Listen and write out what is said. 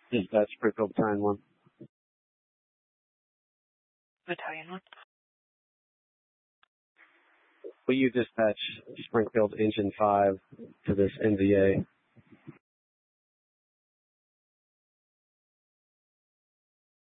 Dispatch Springfield Battalion 1. Battalion 1. Will you dispatch Springfield Engine 5 to this NVA